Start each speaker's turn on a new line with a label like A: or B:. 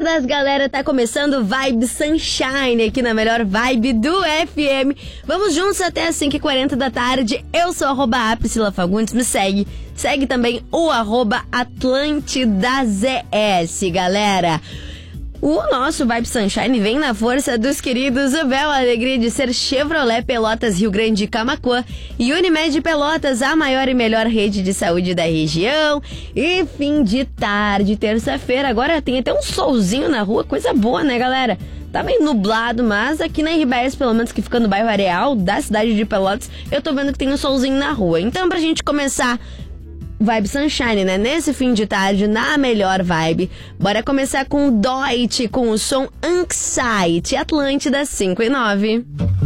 A: Buenas, galera, tá começando Vibe Sunshine aqui na melhor vibe do FM. Vamos juntos até as 5h40 da tarde. Eu sou @a Priscila Fagundes, me segue. Segue também o @AtlântidazS, galera. O nosso Vibe Sunshine vem na força dos queridos Uvel, a alegria de ser Chevrolet Pelotas, Rio Grande e Camaquã, e Unimed Pelotas, a maior e melhor rede de saúde da região. E fim de tarde, terça-feira, agora tem até um solzinho na rua, coisa boa, né, galera? Tá meio nublado, mas aqui na RBS, pelo menos que fica no bairro Areal da cidade de Pelotas, eu tô vendo que tem um solzinho na rua. Então, pra gente começar Vibe Sunshine, né? Nesse fim de tarde, na melhor vibe. Bora começar com Deutsche, com o som Anxiety, Atlântida 5 e 9.